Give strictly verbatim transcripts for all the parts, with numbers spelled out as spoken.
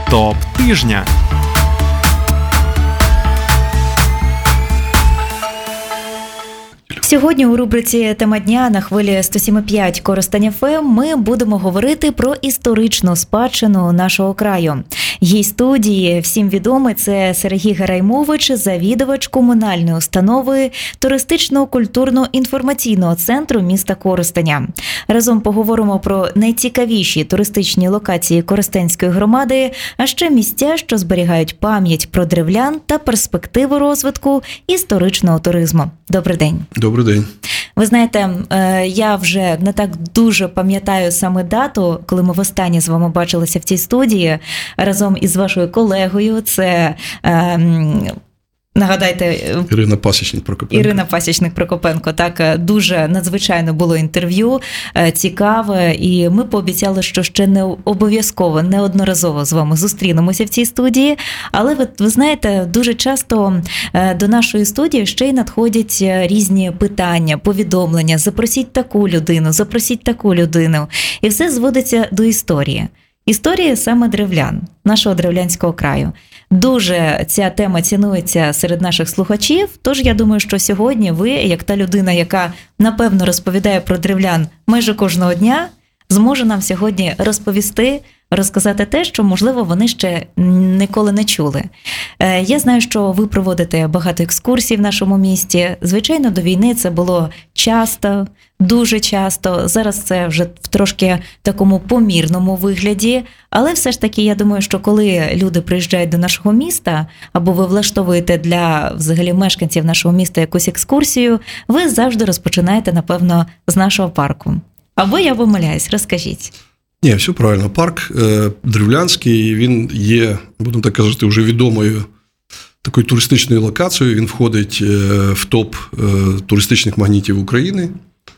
Топ тижня. Сьогодні у рубриці «Тема дня» на хвилі сто сім і п'ять Коростень еф ем ми будемо говорити про історичну спадщину нашого краю. Гість студії всім відомий – це Сергій Гераймович, завідувач комунальної установи туристично-культурно-інформаційного центру міста Коростеня. Разом поговоримо про найцікавіші туристичні локації Коростенської громади, а ще місця, що зберігають пам'ять про древлян та перспективи розвитку історичного туризму. Добрий день. Добрий день. Ви знаєте, я вже не так дуже пам'ятаю саме дату, коли ми востаннє з вами бачилися в цій студії разом із вашою колегою. Це, нагадайте... Ірина Пасічник-Прокопенко. Ірина Пасічник-Прокопенко. Так, дуже надзвичайно було інтерв'ю, цікаве, і ми пообіцяли, що ще не обов'язково, неодноразово з вами зустрінемося в цій студії. Але ви, ви знаєте, дуже часто до нашої студії ще й надходять різні питання, повідомлення. Запросіть таку людину, запросіть таку людину. І все зводиться до історії. Історія саме древлян, нашого древлянського краю. Дуже ця тема цінується серед наших слухачів, тож я думаю, що сьогодні ви, як та людина, яка напевно розповідає про древлян майже кожного дня, зможе нам сьогодні розповісти, розказати те, що, можливо, вони ще ніколи не чули. Я знаю, що ви проводите багато екскурсій в нашому місті. Звичайно, до війни це було часто, дуже часто. Зараз це вже в трошки такому помірному вигляді. Але все ж таки, я думаю, що коли люди приїжджають до нашого міста, або ви влаштовуєте для, взагалі, мешканців нашого міста якусь екскурсію, ви завжди розпочинаєте, напевно, з нашого парку. Або я помиляюсь, розкажіть. Ні, все правильно. Парк е, древлянський, він є, будемо так казати, вже відомою такою туристичною локацією. Він входить е, в топ е, туристичних магнітів України.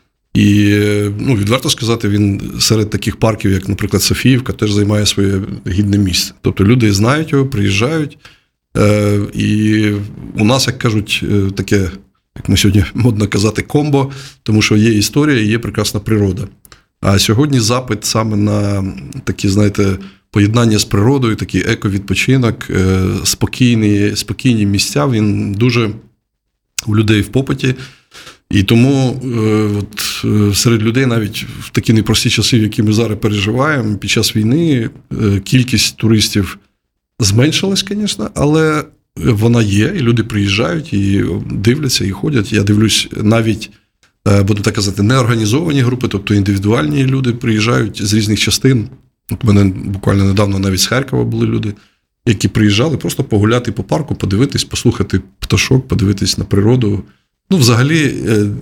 І, ну, відверто сказати, він серед таких парків, як, наприклад, Софіївка, теж займає своє гідне місце. Тобто люди знають його, приїжджають. Е, і у нас, як кажуть, е, таке, як ми сьогодні модно казати, комбо, тому що є історія і є прекрасна природа. А сьогодні запит саме на такі, знаєте, поєднання з природою, такий еко-відпочинок, спокійні, спокійні місця, він дуже у людей в попиті. І тому от, серед людей навіть в такі непрості часи, в які ми зараз переживаємо, під час війни кількість туристів зменшилась, звісно, але вона є, і люди приїжджають, і дивляться, і ходять. Я дивлюсь навіть, будемо так казати, неорганізовані групи, тобто індивідуальні люди приїжджають з різних частин. От мене буквально недавно навіть з Харкова були люди, які приїжджали просто погуляти по парку, подивитись, послухати пташок, подивитись на природу. Ну, взагалі,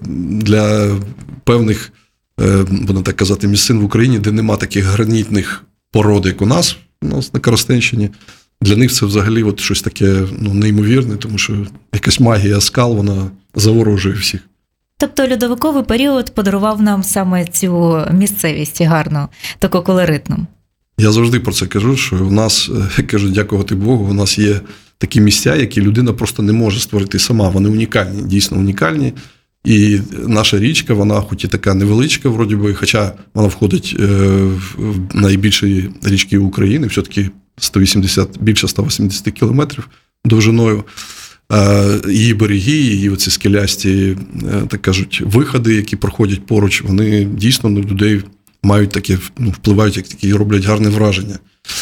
для певних, будемо так казати, місцин в Україні, де нема таких гранітних пород, як у нас, у нас на Коростенщині, для них це взагалі от щось таке, ну, неймовірне, тому що якась магія скал, вона заворожує всіх. Тобто льодовиковий період подарував нам саме цю місцевість гарну, таку колоритну. Я завжди про це кажу, що у нас, як кажуть, дякувати Богу, у нас є такі місця, які людина просто не може створити сама. Вони унікальні, дійсно унікальні. І наша річка, вона хоч і така невеличка, вроді би, хоча вона входить в найбільші річки України, все-таки сто вісімдесят, більше ста вісімдесят кілометрів довжиною. Її береги, її оці скелясті, так кажуть, виходи, які проходять поруч, вони дійсно на людей мають таке, ну, впливають, як такі, роблять гарне враження.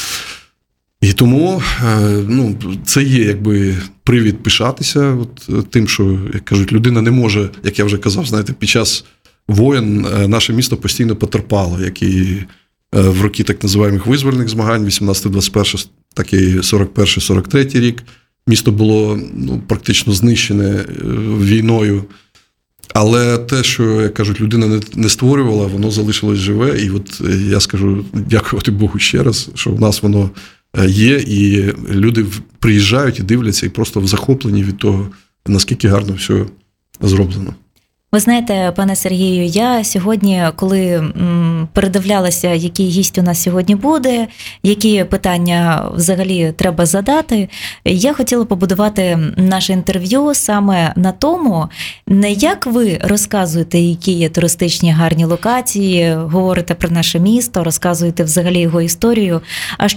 І тому, ну, це є, якби, привід пишатися от, тим, що, як кажуть, людина не може, як я вже казав, знаєте, під час воєн наше місто постійно потерпало, як і в роки так називаємих визвольних змагань, вісімнадцятий двадцять перший, так і сорок перший сорок третій рік. Місто було, ну, практично знищене війною, але те, що, як кажуть, людина не, не створювала, воно залишилось живе. І от я скажу, дякувати Богу ще раз, що в нас воно є, і люди приїжджають і дивляться, і просто в захопленні від того, наскільки гарно все зроблено. Ви знаєте, пане Сергію, я сьогодні, коли передивлялася, який гість у нас сьогодні буде, які питання взагалі треба задати, я хотіла побудувати наше інтерв'ю саме на тому, не як ви розказуєте, які є туристичні гарні локації, говорите про наше місто, розказуєте взагалі його історію, а